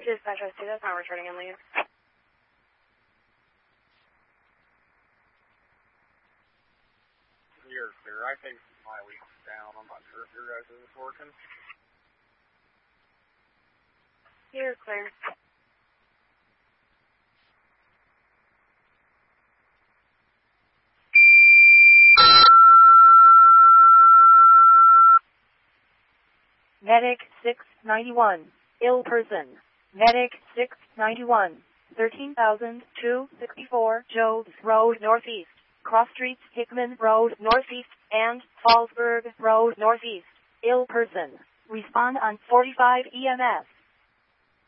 Dispatch, I see that's not returning in lead. You're clear. I think my lead's down. I'm not sure if your guys' is working. You're clear. Medic 691, ill person. Medic 691, 13,264 Jones Road Northeast, Cross Streets Hickman Road Northeast, and Fallsburg Road Northeast. Ill person. Respond on 45 EMS.